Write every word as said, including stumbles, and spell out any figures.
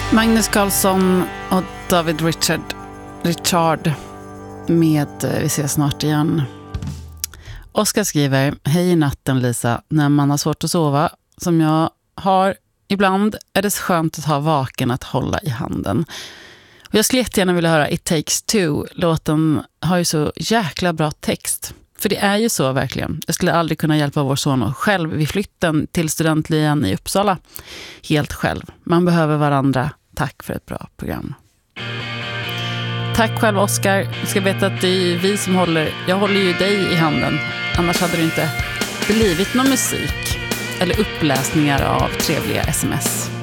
Magnus Carlsson och David Richard, Richard med Vi ses snart igen. Oskar skriver: Hej natten Lisa, när man har svårt att sova som jag har ibland är det skönt att ha vaken att hålla i handen. Och jag skulle jättegärna vilja höra It Takes Two. Låten har ju så jäkla bra text. För det är ju så verkligen. Jag skulle aldrig kunna hjälpa vår son själv vid flytten till studentlyan i Uppsala. Helt själv. Man behöver varandra. Tack för ett bra program. Tack själv Oskar. Du ska veta att det är vi som håller, jag håller ju dig i handen. Annars hade det inte blivit någon musik eller uppläsningar av trevliga sms.